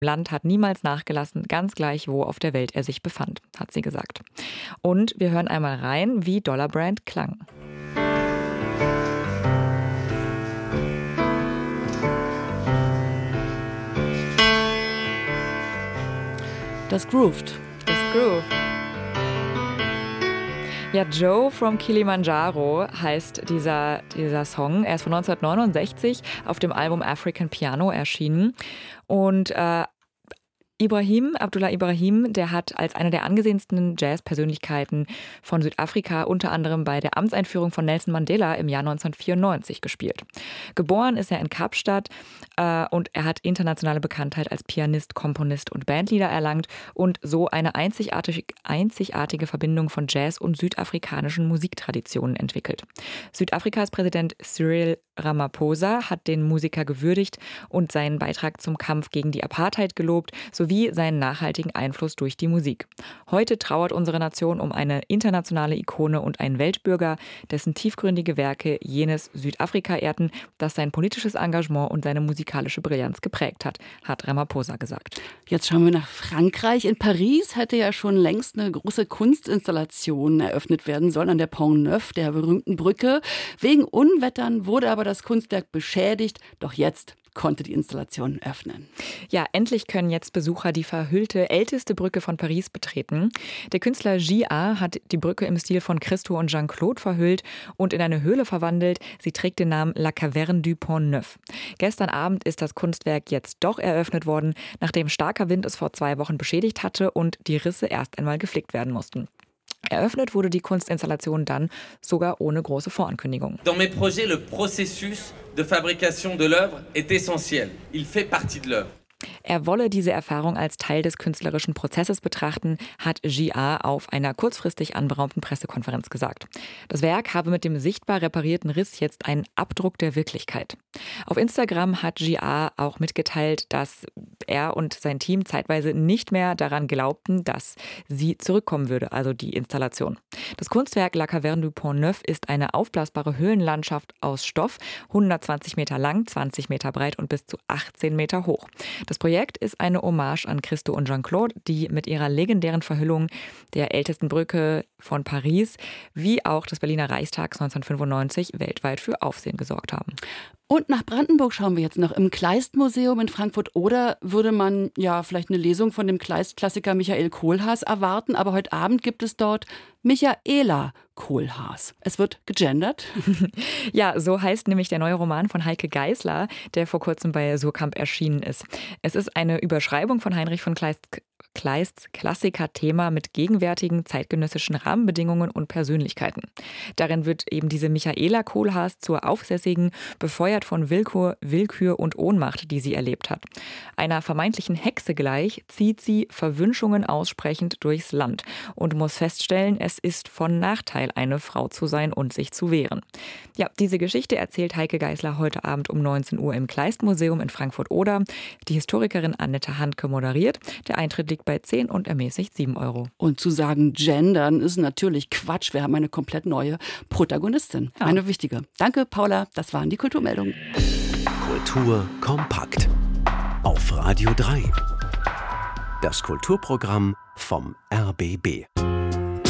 Land hat niemals nachgelassen, ganz gleich, wo auf der Welt er sich befand, hat sie gesagt. Und wir hören einmal rein, wie Dollar Brand klang. Das grooved. Das grooved. Ja, Joe from Kilimanjaro heißt dieser Song. Er ist von 1969 auf dem Album African Piano erschienen. Und Abdullah Ibrahim, der hat als einer der angesehensten Jazz-Persönlichkeiten von Südafrika unter anderem bei der Amtseinführung von Nelson Mandela im Jahr 1994 gespielt. Geboren ist er in Kapstadt und er hat internationale Bekanntheit als Pianist, Komponist und Bandleader erlangt und so eine einzigartige Verbindung von Jazz und südafrikanischen Musiktraditionen entwickelt. Südafrikas Präsident Cyril Ramaphosa hat den Musiker gewürdigt und seinen Beitrag zum Kampf gegen die Apartheid gelobt, sowie seinen nachhaltigen Einfluss durch die Musik. Heute trauert unsere Nation um eine internationale Ikone und einen Weltbürger, dessen tiefgründige Werke jenes Südafrika ehrten, das sein politisches Engagement und seine musikalische Brillanz geprägt hat Ramaphosa gesagt. Jetzt schauen wir nach Frankreich. In Paris hätte ja schon längst eine große Kunstinstallation eröffnet werden sollen an der Pont Neuf, der berühmten Brücke. Wegen Unwettern wurde aber das Kunstwerk beschädigt. Doch jetzt konnte die Installation öffnen. Ja, endlich können jetzt Besucher die verhüllte älteste Brücke von Paris betreten. Der Künstler J.A. hat die Brücke im Stil von Christo und Jean-Claude verhüllt und in eine Höhle verwandelt. Sie trägt den Namen La Caverne du Pont Neuf. Gestern Abend ist das Kunstwerk jetzt doch eröffnet worden, nachdem starker Wind es vor 2 Wochen beschädigt hatte und die Risse erst einmal geflickt werden mussten. Eröffnet wurde die Kunstinstallation dann sogar ohne große Vorankündigung. Dans mes projets, le processus de fabrication de l'œuvre est essentiel. Il fait partie de l'œuvre. Er wolle diese Erfahrung als Teil des künstlerischen Prozesses betrachten, hat J.A. auf einer kurzfristig anberaumten Pressekonferenz gesagt. Das Werk habe mit dem sichtbar reparierten Riss jetzt einen Abdruck der Wirklichkeit. Auf Instagram hat J.A. auch mitgeteilt, dass er und sein Team zeitweise nicht mehr daran glaubten, dass sie zurückkommen würde, also die Installation. Das Kunstwerk La Caverne du Pont Neuf ist eine aufblasbare Höhlenlandschaft aus Stoff, 120 Meter lang, 20 Meter breit und bis zu 18 Meter hoch. Das Projekt ist eine Hommage an Christo und Jean-Claude, die mit ihrer legendären Verhüllung der ältesten Brücke von Paris, wie auch des Berliner Reichstags 1995, weltweit für Aufsehen gesorgt haben. Und nach Brandenburg schauen wir jetzt noch. Im Kleist-Museum in Frankfurt-Oder würde man ja vielleicht eine Lesung von dem Kleist-Klassiker Michael Kohlhaas erwarten. Aber heute Abend gibt es dort Michaela Kohlhaas. Es wird gegendert. Ja, so heißt nämlich der neue Roman von Heike Geisler, der vor kurzem bei Surkamp erschienen ist. Es ist eine Überschreibung von Heinrich von Kleists Klassiker-Thema mit gegenwärtigen zeitgenössischen Rahmenbedingungen und Persönlichkeiten. Darin wird eben diese Michaela Kohlhaas zur Aufsässigen, befeuert von Willkür und Ohnmacht, die sie erlebt hat. Einer vermeintlichen Hexe gleich zieht sie Verwünschungen aussprechend durchs Land und muss feststellen, es ist von Nachteil, eine Frau zu sein und sich zu wehren. Ja, diese Geschichte erzählt Heike Geisler heute Abend um 19 Uhr im Kleist-Museum in Frankfurt-Oder. Die Historikerin Annette Handke moderiert. Der Eintritt liegt bei 10 und ermäßigt 7 Euro. Und zu sagen, gendern ist natürlich Quatsch. Wir haben eine komplett neue Protagonistin. Ja. Eine wichtige. Danke, Paula. Das waren die Kulturmeldungen. Kultur kompakt. Auf Radio 3. Das Kulturprogramm vom RBB.